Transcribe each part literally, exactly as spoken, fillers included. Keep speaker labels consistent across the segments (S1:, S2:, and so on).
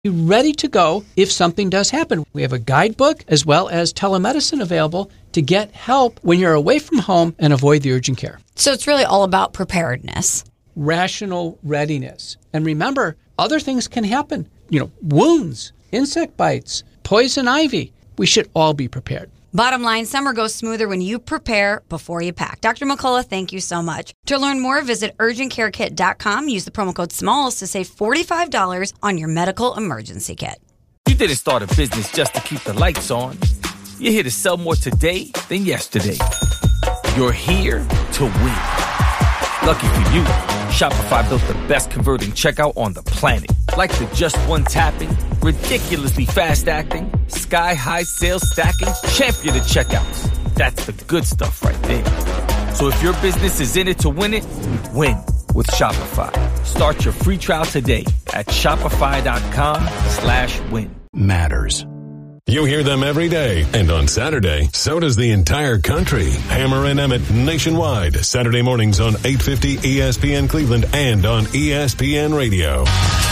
S1: ready to go if something does happen. We have a guidebook as well as telemedicine available to get help when you're away from home and avoid the urgent care.
S2: So it's really all about preparedness.
S1: Rational readiness. And remember, other things can happen. You know, wounds, insect bites, poison ivy. We should all be prepared.
S2: Bottom line, summer goes smoother when you prepare before you pack. Doctor McCullough, thank you so much. To learn more, visit urgent care kit dot com. Use the promo code SMALLS to save forty-five dollars on your medical emergency kit.
S3: You didn't start a business just to keep the lights on. You're here to sell more today than yesterday. You're here to win. Lucky for you, Shopify built the best converting checkout on the planet. Like the just one tapping, ridiculously fast acting, sky-high sales stacking, champion of checkouts. That's the good stuff right there. So if your business is in it to win it, win with Shopify. Start your free trial today at shopify.com slash win.
S4: Matters. You hear them every day, and on Saturday, so does the entire country. Hammer and Emmett nationwide, Saturday mornings on eight fifty E S P N Cleveland and on E S P N Radio.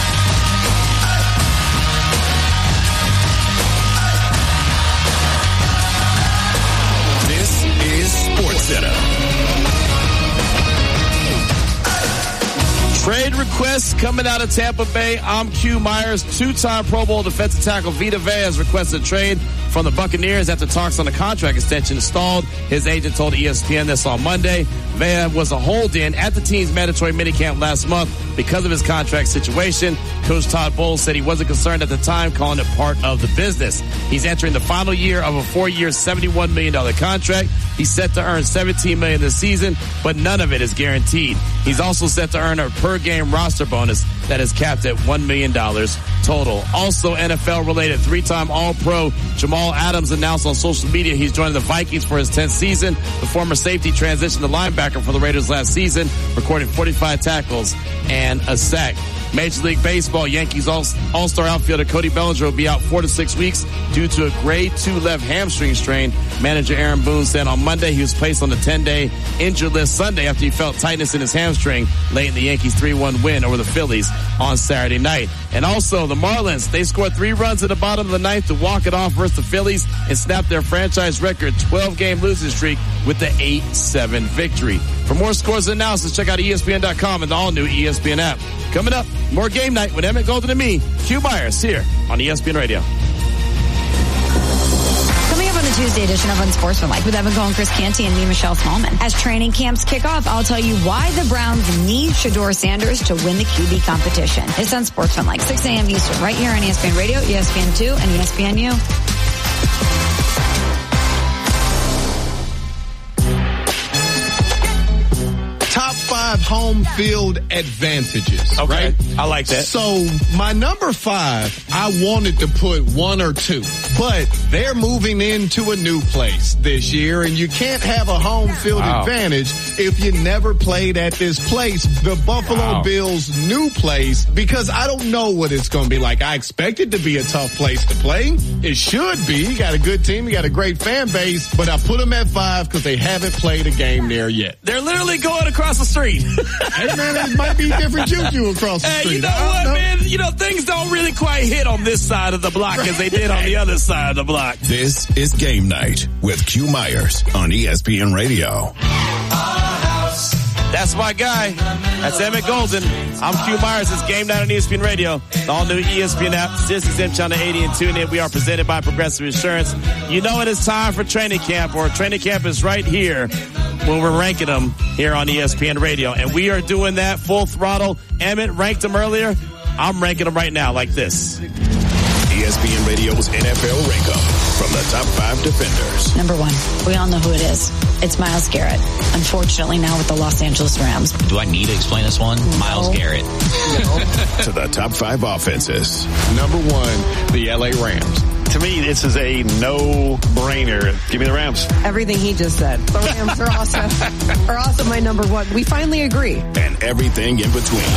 S5: This is SportsCenter.
S6: Trade requests coming out of Tampa Bay. I'm Q Myers. Two-time Pro Bowl defensive tackle Vita Vea has requested a trade from the Buccaneers after talks on the contract extension stalled. His agent told E S P N this on Monday. Vea was a hold-in at the team's mandatory minicamp last month because of his contract situation. Coach Todd Bowles said he wasn't concerned at the time, calling it part of the business. He's entering the final year of a four-year, seventy-one million dollars contract. He's set to earn seventeen million dollars this season, but none of it is guaranteed. He's also set to earn a per-game roster bonus that is capped at one million dollars total. Also N F L-related, three-time All-Pro Jamal Adams announced on social media he's joining the Vikings for his tenth season. The former safety transitioned to linebacker for the Raiders last season, recording forty-five tackles and a sack. Major League Baseball, Yankees All- All-Star outfielder Cody Bellinger will be out four to six weeks due to a grade two left hamstring strain. Manager Aaron Boone said on Monday he was placed on the ten-day injured list Sunday after he felt tightness in his hamstring late in the Yankees' three one win over the Phillies on Saturday night. And also the Marlins, they scored three runs at the bottom of the ninth to walk it off versus the Phillies and snap their franchise record twelve-game losing streak with the eight seven victory. For more scores and analysis, check out E S P N dot com and the all-new E S P N app. Coming up, more Game Night with Emmett Golden and me, Q Myers, here on E S P N Radio.
S2: Coming up on the Tuesday edition of Unsportsmanlike with Evan Cohen, Chris Canty, and me, Michelle Smallman. As training camps kick off, I'll tell you why the Browns need Shedeur Sanders to win the Q B competition. It's Unsportsmanlike, six a.m. Eastern, right here on E S P N Radio, E S P N two, and E S P N U.
S7: Top five home field advantages,
S6: Okay.
S7: right?
S6: I like that.
S7: So my number five, I wanted to put one or two, but they're moving into a new place this year, and you can't have a home field
S6: Wow.
S7: advantage if you never played at this place, the Buffalo
S6: Wow.
S7: Bills' new place, because I don't know what it's going to be like. I expect it to be a tough place to play. It should be. You got a good team. You got a great fan base, but I put them at five because they haven't played a game there yet.
S6: They're literally going across the street.
S7: Hey, man, it might be different juju across the
S6: Hey,
S7: street.
S6: you know
S7: I don't
S6: what,
S7: know.
S6: man? You know, things don't really quite hit on this side of the block as they did on the other side of the block.
S5: This is Game Night with Q Myers on E S P N Radio.
S6: That's my guy. That's Emmett Golden. I'm Q Myers. It's Game Night on E S P N Radio. The all-new E S P N app. Sirius X M Channel eighty and tune in. We are presented by Progressive Insurance. You know it is time for training camp, or training camp is right here when we're ranking them here on E S P N Radio. And we are doing that full throttle. Emmett ranked them earlier. I'm ranking them right now like this.
S5: E S P N Radio's N F L Rank-Up from the top five defenders.
S2: Number one, we all know who it is. It's Myles Garrett. Unfortunately, now with the Los Angeles Rams.
S8: Do I need to explain this one? No. Myles Garrett.
S5: No. To the top five offenses.
S7: Number one, the L A Rams.
S9: To me, this is a no-brainer. Give me the Rams.
S10: Everything he just said. The Rams are also, are also my number one. We finally agree.
S5: And everything in between.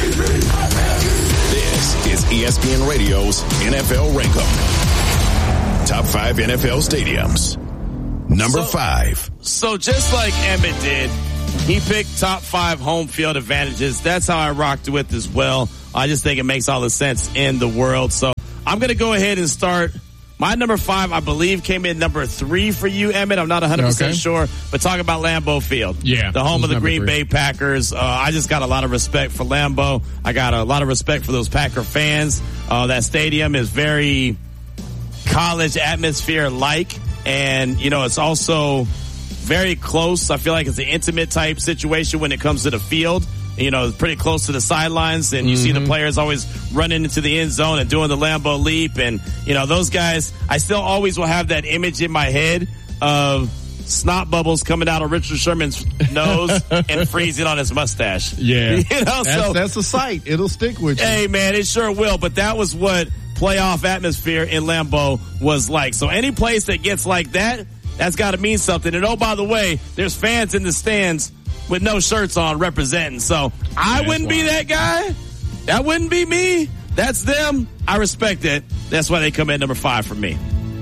S5: This is E S P N Radio's N F L Rank-Up. Top five N F L stadiums. Number
S6: so,
S5: five.
S6: So just like Emmett did, he picked top five home field advantages. That's how I rocked with as well. I just think it makes all the sense in the world. So I'm going to go ahead and start. My number five, I believe, came in number three for you, Emmett. I'm not one hundred percent okay. sure, but talk about Lambeau Field.
S7: Yeah.
S6: The home of the Green
S7: three.
S6: Bay Packers. Uh, I just got a lot of respect for Lambeau. I got a lot of respect for those Packer fans. Uh, that stadium is very college atmosphere-like, and, you know, it's also very close. I feel like it's an intimate type situation when it comes to the field. You know, pretty close to the sidelines, and you mm-hmm. see the players always running into the end zone and doing the Lambeau leap. And, you know, those guys, I still always will have that image in my head of snot bubbles coming out of Richard Sherman's nose and freezing on his mustache.
S7: Yeah.
S6: You know,
S7: that's,
S6: so,
S7: that's a sight. It'll stick with you.
S6: Hey, man, it sure will. But that was what playoff atmosphere in Lambeau was like. So any place that gets like that, that's got to mean something. And, oh, by the way, there's fans in the stands with no shirts on representing. So I yeah, wouldn't be that guy. That wouldn't be me. That's them. I respect it. That's why they come in number five for me.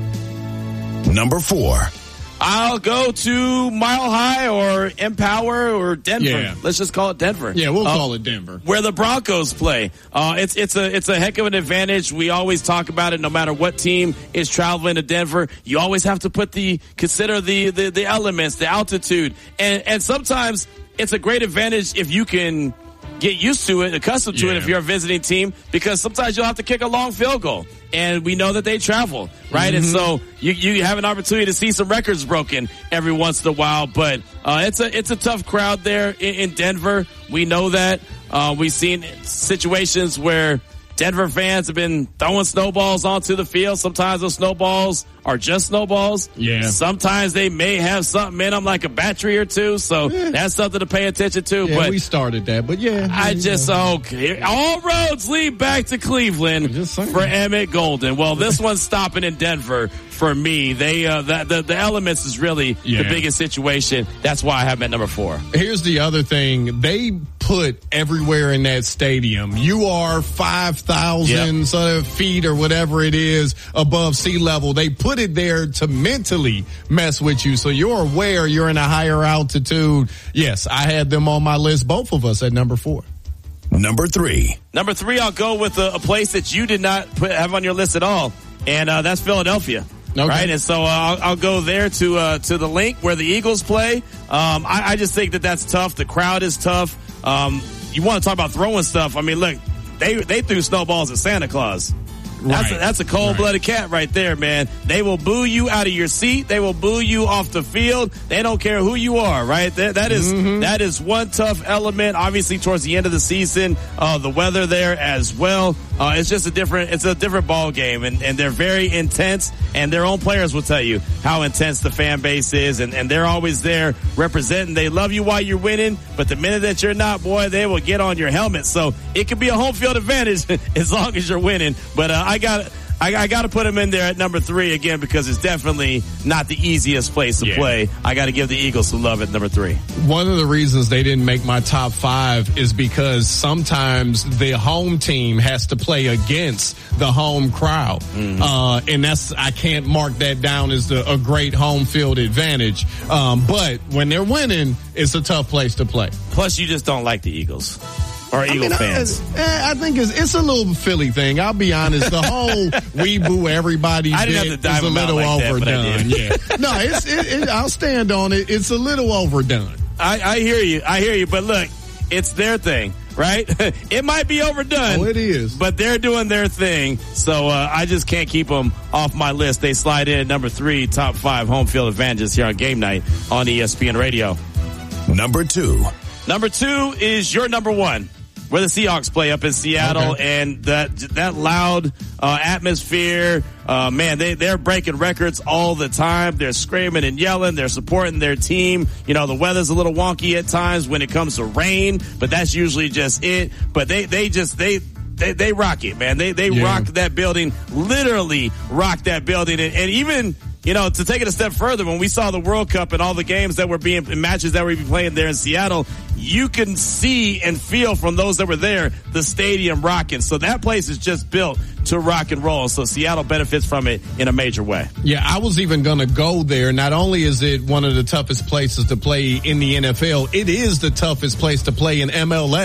S5: Number four.
S6: I'll go to Mile High or Empower or Denver.
S7: Yeah.
S6: Let's just call it Denver.
S7: Yeah, we'll uh,
S6: uh,
S7: call it Denver.
S6: Where the Broncos play. Uh, it's, it's a, it's a heck of an advantage. We always talk about it no matter what team is traveling to Denver. You always have to put the, consider the, the, the elements, the altitude. And, and sometimes it's a great advantage if you can get used to it, accustomed to yeah. it if you're a visiting team, because sometimes you'll have to kick a long field goal. And we know that they travel, right? Mm-hmm. And so you, you have an opportunity to see some records broken every once in a while. But uh, it's a it's a tough crowd there in, in Denver. We know that. Uh, we've seen situations where Denver fans have been throwing snowballs onto the field. Sometimes those snowballs are just snowballs.
S7: Yeah.
S6: Sometimes they may have something in them, like a battery or two. So yeah. that's something to pay attention to.
S7: Yeah,
S6: but
S7: we started that, but yeah.
S6: I just, okay. All roads lead back to Cleveland for Emmett Golden. Well, this one's stopping in Denver for me. They, uh, the, the, the elements is really yeah. the biggest situation. That's why I have them at number four.
S7: Here's the other thing. They put everywhere in that stadium. You are five thousand yep. feet or whatever it is above sea level. They put it there to mentally mess with you. So you're aware you're in a higher altitude. Yes, I had them on my list, both of us, at number four.
S5: Number three.
S6: Number three, I'll go with a, a place that you did not put, have on your list at all. And, uh, that's Philadelphia. Okay. Right. And so, uh, I'll, I'll go there to, uh, to the link where the Eagles play. Um, I, I just think that that's tough. The crowd is tough. Um, you want to talk about throwing stuff. I mean, look, they, they threw snowballs at Santa Claus. That's, right. a, that's a cold-blooded right. cat right there, man. They will boo you out of your seat. They will boo you off the field. They don't care who you are, right? That, that is mm-hmm. that is one tough element. Obviously, towards the end of the season, uh, the weather there as well. Uh, it's just a different, it's a different ball game, and, and they're very intense. And their own players will tell you how intense the fan base is, and, and they're always there representing. They love you while you're winning, but the minute that you're not, boy, they will get on your helmet. So it could be a home field advantage as long as you're winning. But uh, I got I, I got to put them in there at number three again, because it's definitely not the easiest place to yeah. play. I got to give the Eagles some love at number three.
S7: One of the reasons they didn't make my top five is because sometimes the home team has to play against the home crowd. Mm-hmm. Uh, and that's, I can't mark that down as the, a great home field advantage. Um, but when they're winning, it's a tough place to play.
S6: Plus, you just don't like the Eagles. Or Eagle I mean, fans.
S7: I, I think it's, it's a little Philly thing. I'll be honest. The whole we boo everybody
S6: I didn't have to dive
S7: is a little
S6: like
S7: overdone.
S6: That,
S7: yeah. No, it's, it, it, I'll stand on it. It's a little overdone.
S6: I, I hear you. I hear you. But look, it's their thing, right? It might be overdone.
S7: Oh, it is.
S6: But they're doing their thing. So uh, I just can't keep them off my list. They slide in at number three, top five home field advantages here on Game Night on E S P N Radio.
S5: Number two.
S6: Number two is your number one, where the Seahawks play up in Seattle, okay. and that that loud uh, atmosphere, uh, man, they, they're breaking records all the time. They're screaming and yelling. They're supporting their team. You know, the weather's a little wonky at times when it comes to rain, but that's usually just it. But they, they just, they, they, they rock it, man. They, they yeah. rock that building, literally rock that building. And, and even, you know, to take it a step further, when we saw the World Cup and all the games that were being, matches that were being playing there in Seattle, you can see and feel from those that were there, the stadium rocking. So that place is just built to rock and roll. So Seattle benefits from it in a major way.
S7: Yeah, I was even going to go there. Not only is it one of the toughest places to play in the N F L, it is the toughest place to play in M L S.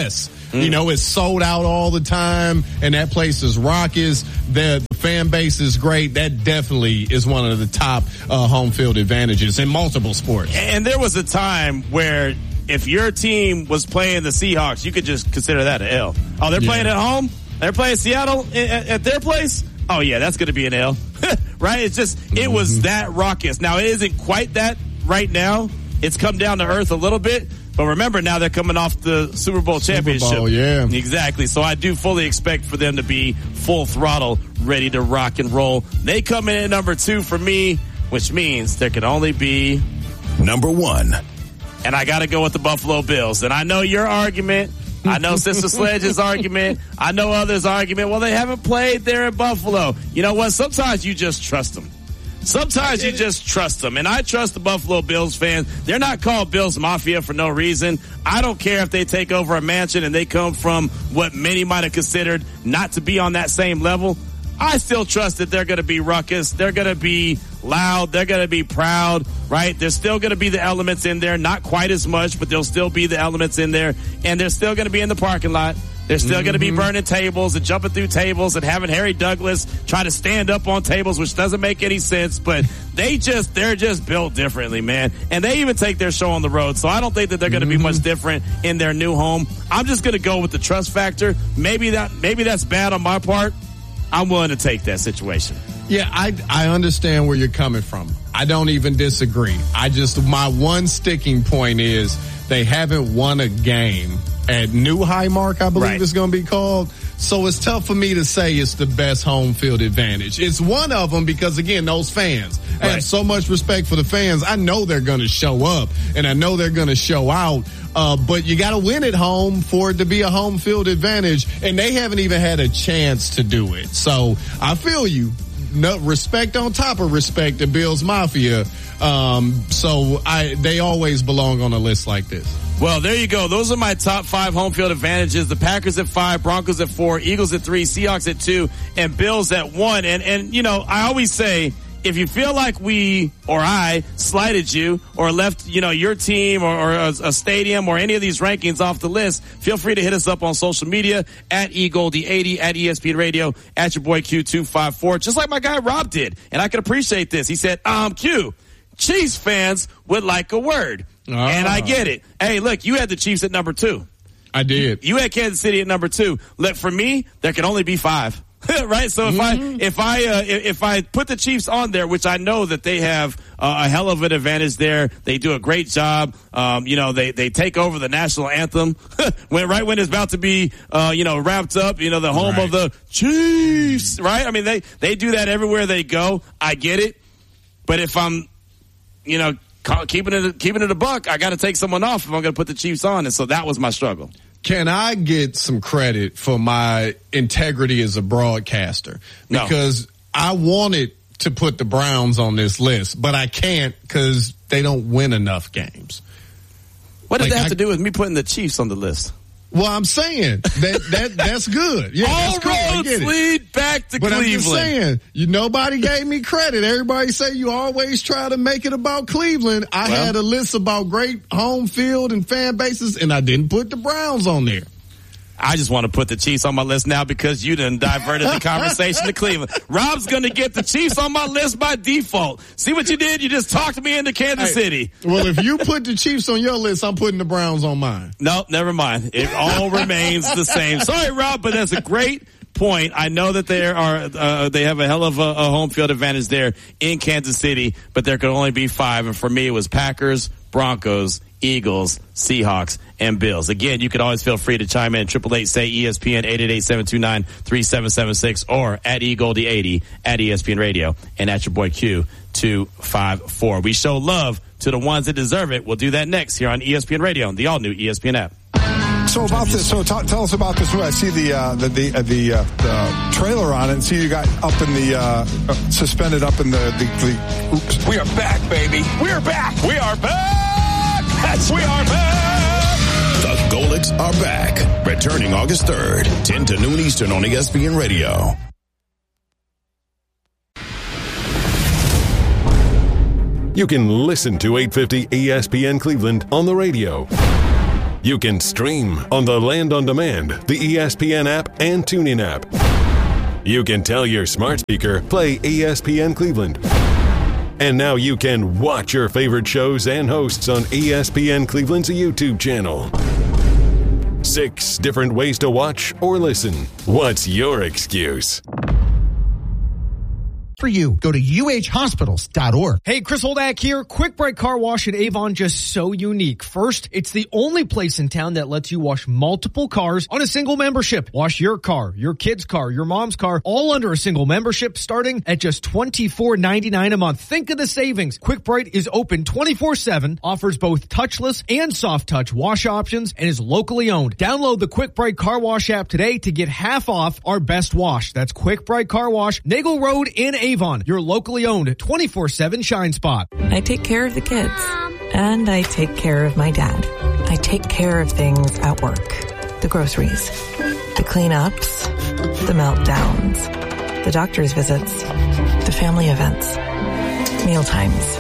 S7: Mm. You know, it's sold out all the time, and that place is raucous. The fan base is great. That definitely is one of the top uh, home field advantages in multiple sports.
S6: And there was a time where if your team was playing the Seahawks, you could just consider that an L. Oh, they're yeah. playing at home? They're playing Seattle at, at their place? Oh, yeah, that's going to be an L. Right? It's just, it mm-hmm. was that raucous. Now, it isn't quite that right now. It's come down to earth a little bit. But remember, now they're coming off the Super Bowl championship.
S7: Super Bowl, yeah.
S6: Exactly. So I do fully expect for them to be full throttle, ready to rock and roll. They come in at number two for me, which means there can only be
S5: number one.
S6: And I got to go with the Buffalo Bills. And I know your argument. I know Sister Sledge's argument. I know others' argument. Well, they haven't played there in Buffalo. You know what? Sometimes you just trust them. Sometimes you just trust them. And I trust the Buffalo Bills fans. They're not called Bills Mafia for no reason. I don't care if they take over a mansion and they come from what many might have considered not to be on that same level. I still trust that they're going to be ruckus. They're going to be loud. They're going to be proud, right? There's still going to be the elements in there. Not quite as much, but there'll still be the elements in there. And they're still going to be in the parking lot. They're still mm-hmm. going to be burning tables and jumping through tables and having Harry Douglas try to stand up on tables, which doesn't make any sense. But they just, they're just built differently, man. And they even take their show on the road. So I don't think that they're going to mm-hmm. be much different in their new home. I'm just going to go with the trust factor. Maybe that, maybe that's bad on my part. I'm willing to take that situation.
S7: Yeah, I I understand where you're coming from. I don't even disagree. I just, my one sticking point is they haven't won a game at New Highmark, I believe right. it's going to be called. So it's tough for me to say it's the best home field advantage. It's one of them because, again, those fans. I right. have so much respect for the fans. I know they're going to show up, and I know they're going to show out. Uh, but you got to win at home for it to be a home field advantage, and they haven't even had a chance to do it. So I feel you. No, respect on top of respect, the Bills Mafia. Um, so I they always belong on a list like this.
S6: Well, there you go. Those are my top five home field advantages. The Packers at five, Broncos at four, Eagles at three, Seahawks at two, and Bills at one. And, and, you know, I always say, if you feel like we or I slighted you or left, you know, your team or, or a, a stadium or any of these rankings off the list, feel free to hit us up on social media at E Goldie eighty, at E S P N Radio, at your boy Q two five four, just like my guy Rob did. And I can appreciate this. He said, um, Q, Chiefs fans would like a word. Oh. And I get it. Hey, look, you had the Chiefs at number two.
S7: I did.
S6: You, you had Kansas City at number two. Look, for me, there can only be five. Right? So if mm-hmm. I, if I, uh, if I put the Chiefs on there, which I know that they have uh, a hell of an advantage there, they do a great job. Um, you know, they, they take over the national anthem when, right when it's about to be, uh, you know, wrapped up, you know, the home right. of the Chiefs, right? I mean, they, they do that everywhere they go. I get it. But if I'm, you know, keeping it, keeping it a buck, I got to take someone off if I'm going to put the Chiefs on. And so that was my struggle.
S7: Can I get some credit for my integrity as a broadcaster? Because no. I wanted to put the Browns on this list, but I can't because they don't win enough games.
S6: What does
S7: like,
S6: that have
S7: I,
S6: to do with me putting the Chiefs on the list?
S7: Well, I'm saying that that that's good. Yeah,
S6: all
S7: that's cool.
S6: roads lead back to
S7: but
S6: Cleveland.
S7: I'm just saying, you nobody gave me credit. Everybody say you always try to make it about Cleveland. I well, had a list about great home field and fan bases, and I didn't put the Browns on there.
S6: I just want to put the Chiefs on my list now because you done diverted the conversation to Cleveland. Rob's going to get the Chiefs on my list by default. See what you did? You just talked me into Kansas hey, City.
S7: Well, if you put the Chiefs on your list, I'm putting the Browns on mine.
S6: No, never mind. It all remains the same. Sorry, Rob, but that's a great point. I know that there are uh, they have a hell of a, a home field advantage there in Kansas City, but there could only be five. And for me, it was Packers, Broncos, Eagles, Seahawks, and Bills. Again, you can always feel free to chime in. Triple eight say E S P N, eight eight eight, seven two nine, three seven seven six, or at E Goldie eighty, at E S P N Radio, and at your boy Q two five four. We show love to the ones that deserve it. We'll do that next here on E S P N Radio, the all new E S P N app.
S11: So about this, so t- tell us about this movie. I see the uh, the the, uh, the, uh, the trailer on it, and see you got up in the uh, uh, suspended up in the, the, the oops.
S12: We are back, baby. We are back. We are back. Yes, we are back.
S5: The Golics are back. Returning August third, ten to noon Eastern on E S P N Radio.
S4: You can listen to eight fifty E S P N Cleveland on the radio. You can stream on the Land on Demand, the E S P N app, and TuneIn app. You can tell your smart speaker, play E S P N Cleveland. And now you can watch your favorite shows and hosts on E S P N Cleveland's YouTube channel. Six different ways to watch or listen. What's your excuse?
S13: For you, go to U H hospitals dot org. Hey, Chris Holdak here. Quick Bright Car Wash in Avon, just so unique. First, it's the only place in town that lets you wash multiple cars on a single membership. Wash your car, your kid's car, your mom's car, all under a single membership, starting at just twenty-four ninety-nine a month. Think of the savings. Quick Bright is open twenty-four seven, offers both touchless and soft touch wash options, and is locally owned. Download the Quick Bright Car Wash app today to get half off our best wash. That's Quick Bright Car Wash, Nagel Road in Avon. Avon, your locally owned twenty-four seven Shine Spot.
S14: I take care of the kids, and I take care of my dad. I take care of things at work. The groceries, the cleanups, the meltdowns, the doctor's visits, the family events, meal times,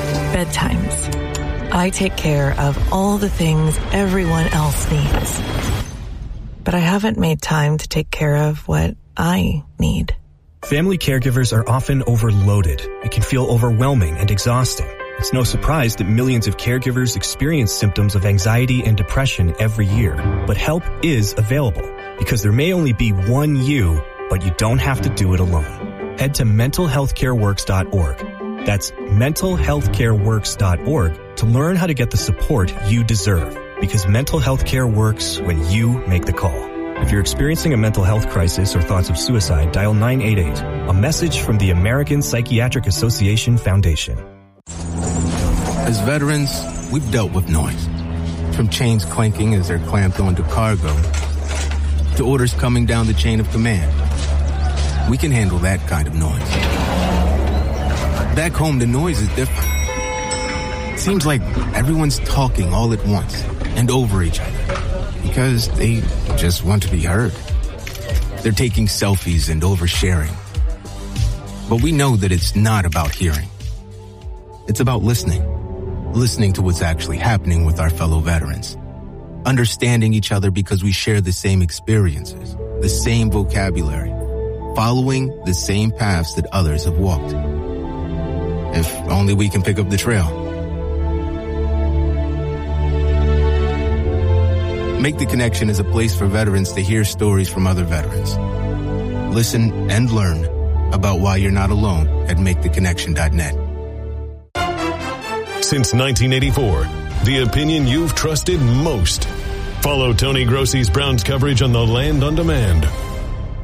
S14: bedtimes. I take care of all the things everyone else needs. But I haven't made time to take care of what I need.
S15: Family caregivers are often overloaded. It can feel overwhelming and exhausting. It's no surprise that millions of caregivers experience symptoms of anxiety and depression every year. But help is available, because there may only be one you, but you don't have to do it alone. Head to mental health care works dot org. That's mental health care works dot org to learn how to get the support you deserve, because mental health care works when you make the call. If you're experiencing a mental health crisis or thoughts of suicide, dial nine eight eight. A message from the American Psychiatric Association Foundation.
S16: As veterans, we've dealt with noise. From chains clanking as they're clamped onto cargo, to orders coming down the chain of command. We can handle that kind of noise. Back home, the noise is different. It seems like everyone's talking all at once and over each other, because they just want to be heard. They're taking selfies and oversharing. But we know that it's not about hearing. It's about listening. Listening to what's actually happening with our fellow veterans. Understanding each other because we share the same experiences, the same vocabulary, following the same paths that others have walked. If only we can pick up the trail. Make the Connection is a place for veterans to hear stories from other veterans. Listen and learn about why you're not alone at make the connection dot net.
S4: Since nineteen eighty-four, the opinion you've trusted most. Follow Tony Grossi's Browns coverage on the Land on Demand